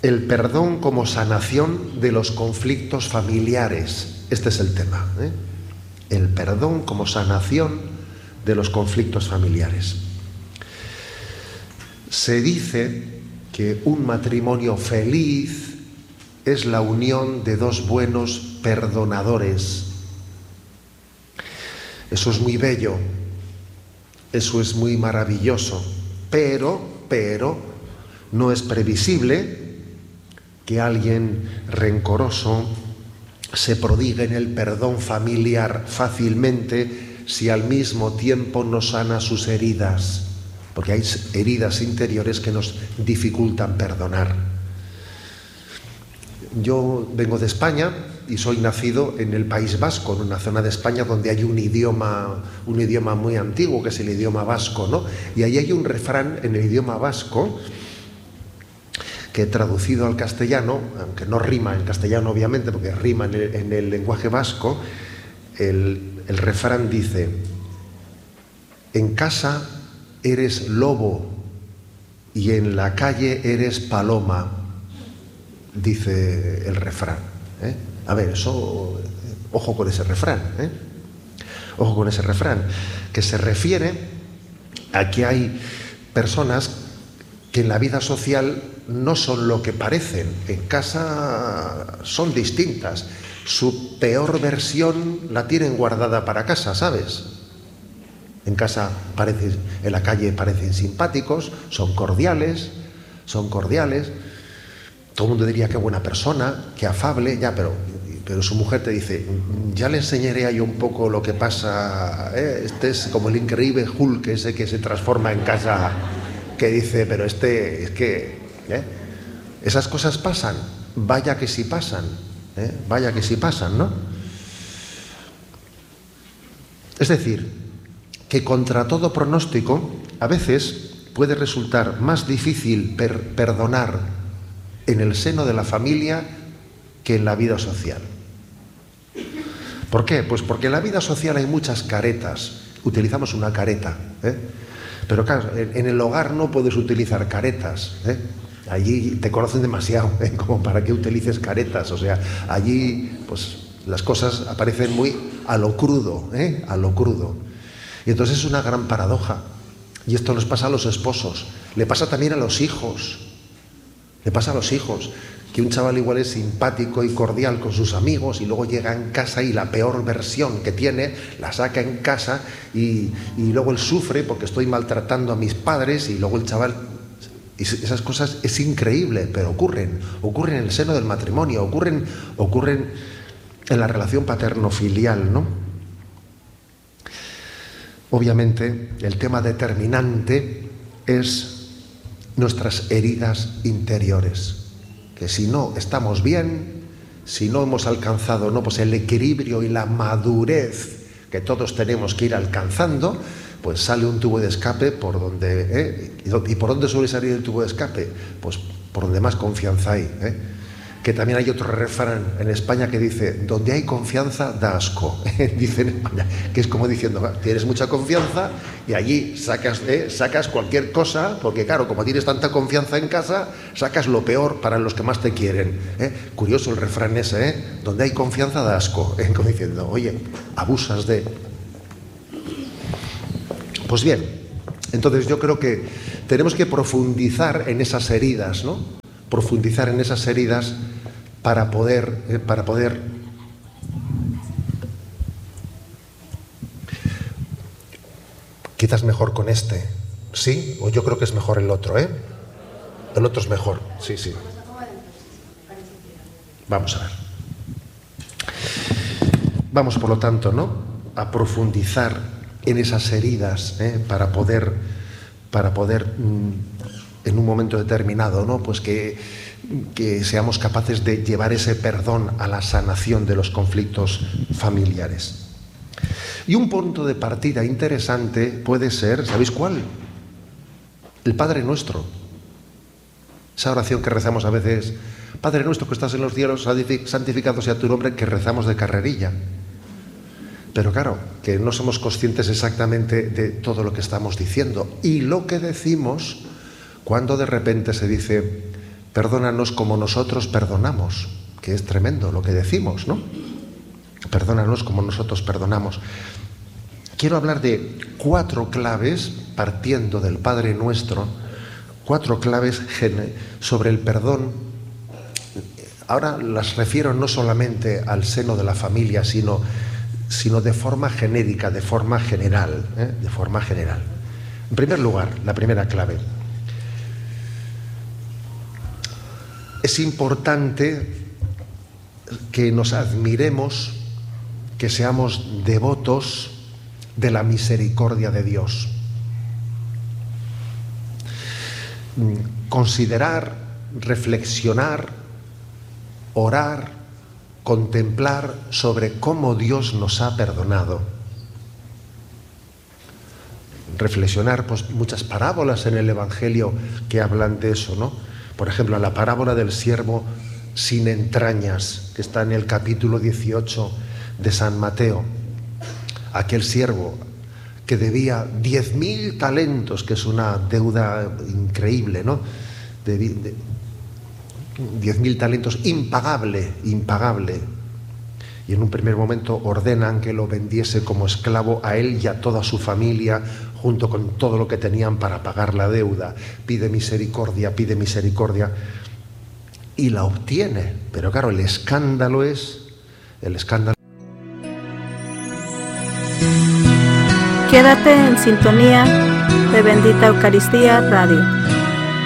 El perdón como sanación de los conflictos familiares. Este es el tema, ¿eh? El perdón como sanación de los conflictos familiares. Se dice que un matrimonio feliz es la unión de dos buenos perdonadores. Eso es muy bello, eso es muy maravilloso, pero no es previsible que alguien rencoroso se prodigue en el perdón familiar fácilmente si al mismo tiempo no sana sus heridas, porque hay heridas interiores que nos dificultan perdonar. Yo vengo de España y soy nacido en el País Vasco, en una zona de España donde hay un idioma muy antiguo, que es el idioma vasco, ¿no? Y ahí hay un refrán en el idioma vasco que traducido al castellano, aunque no rima en castellano obviamente, porque rima en el lenguaje vasco, el refrán dice: en casa eres lobo y en la calle eres paloma, dice el refrán, ¿eh? A ver, eso, ojo con ese refrán, ¿eh? Ojo con ese refrán, que se refiere a que hay personas que en la vida social no son lo que parecen. En casa son distintas. Su peor versión la tienen guardada para casa, ¿sabes? En casa en la calle parecen simpáticos, son cordiales. Todo el mundo diría qué buena persona, qué afable, ya, pero su mujer te dice: ya le enseñaré a yo un poco lo que pasa, ¿eh? Este es como el increíble Hulk ese que se transforma en casa, que dice, pero es que, ¿eh? Esas cosas pasan, vaya que sí pasan, ¿eh? Vaya que sí pasan, ¿no? Es decir, que contra todo pronóstico, a veces puede resultar más difícil perdonar en el seno de la familia que en la vida social. ¿Por qué? Pues porque en la vida social hay muchas caretas. Utilizamos una careta, ¿eh? Pero claro, en el hogar no puedes utilizar caretas, ¿eh? Allí te conocen demasiado, ¿eh? Como para que utilices caretas. O sea, allí pues las cosas aparecen muy a lo crudo, ¿eh? A lo crudo. Y entonces es una gran paradoja. Y esto nos pasa a los esposos, le pasa también a los hijos. Le pasa a los hijos, que un chaval igual es simpático y cordial con sus amigos y luego llega en casa y la peor versión que tiene la saca en casa y luego él sufre porque estoy maltratando a mis padres, y luego el chaval... Esas cosas es increíble, pero ocurren en el seno del matrimonio, ocurren en la relación paterno-filial, ¿no? Obviamente el tema determinante es nuestras heridas interiores, que si no estamos bien, si no hemos alcanzado, ¿no?, pues el equilibrio y la madurez que todos tenemos que ir alcanzando, pues sale un tubo de escape por donde, ¿y por dónde suele salir el tubo de escape? Pues por donde más confianza hay, ¿eh? Que también hay otro refrán en España que dice: donde hay confianza da asco. Dice en España, que es como diciendo, tienes mucha confianza y allí sacas cualquier cosa, porque claro, como tienes tanta confianza en casa, sacas lo peor para los que más te quieren, ¿eh? Curioso el refrán ese, ¿eh? Donde hay confianza da asco, ¿eh? Como diciendo, oye, abusas de... Pues bien, entonces yo creo que tenemos que profundizar en esas heridas, ¿no? Profundizar en esas heridas para poder quizás mejor con este, ¿sí? O yo creo que es mejor el otro, ¿eh? El otro es mejor, sí. Vamos a ver. Vamos, por lo tanto, ¿no?, a profundizar en esas heridas, ¿eh? para poder en un momento determinado, ¿no?, pues que seamos capaces de llevar ese perdón a la sanación de los conflictos familiares. Y un punto de partida interesante puede ser, ¿sabéis cuál? El Padre Nuestro. Esa oración que rezamos a veces: Padre nuestro que estás en los cielos, santificado sea tu nombre, que rezamos de carrerilla. Pero claro, que no somos conscientes exactamente de todo lo que estamos diciendo y lo que decimos cuando de repente se dice: perdónanos como nosotros perdonamos, que es tremendo lo que decimos, ¿no? Perdónanos como nosotros perdonamos. Quiero hablar de 4 claves, partiendo del Padre Nuestro, 4 claves sobre el perdón. Ahora las refiero no solamente al seno de la familia, sino de forma genérica, de forma general, de forma general. En primer lugar, la primera clave. Es importante que nos admiremos, que seamos devotos de la misericordia de Dios. Considerar, reflexionar, orar, contemplar sobre cómo Dios nos ha perdonado. Reflexionar, pues muchas parábolas en el Evangelio que hablan de eso, ¿no? Por ejemplo, la parábola del siervo sin entrañas, que está en el capítulo 18 de San Mateo. Aquel siervo que debía 10.000 talentos, que es una deuda increíble, ¿no? 10.000 talentos, impagable. Y en un primer momento ordenan que lo vendiese como esclavo a él y a toda su familia, junto con todo lo que tenían para pagar la deuda. Pide misericordia, y la obtiene. Pero claro, el escándalo. Quédate en sintonía de Bendita Eucaristía Radio.